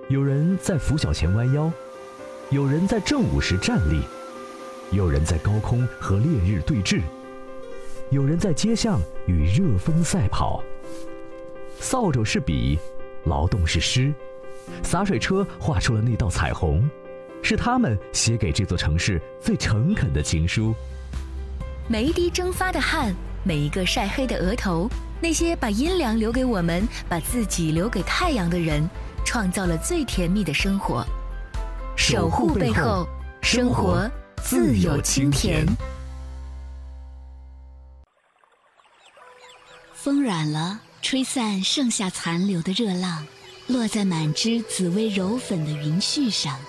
有人在拂晓前弯腰，有人在正午时站立，有人在高空和烈日对峙，有人在街巷与热风赛跑。扫帚是笔，劳动是诗，洒水车画出了那道彩虹，是他们写给这座城市最诚恳的情书。 每一滴蒸发的汗，每一个晒黑的额头，那些把阴凉留给我们，把自己留给太阳的人，创造了最甜蜜的生活。守护背后，生活自有清甜。 风软了，吹散剩下残留的热浪，落在满枝紫薇柔粉的云絮上。